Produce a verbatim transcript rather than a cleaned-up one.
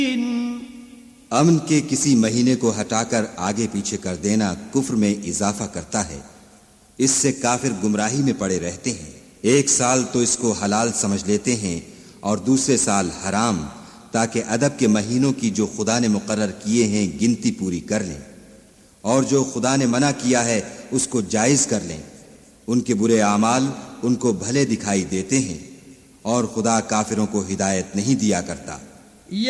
अमन के किसी महीने को हटाकर आगे पीछे कर देना कुफ्र में इजाफा करता है। इससे काफिर गुमराही में पड़े रहते हैं। एक साल तो इसको हलाल समझ लेते हैं और दूसरे साल हराम, ताकि अदब के महीनों की जो खुदा ने मुकर्रर किए हैं गिनती पूरी कर लें, और जो खुदा ने मना किया है उसको जायज कर लें। उनके बुरे आमाल उनको भले दिखाई देते हैं और खुदा काफिरों को हिदायत नहीं दिया करता।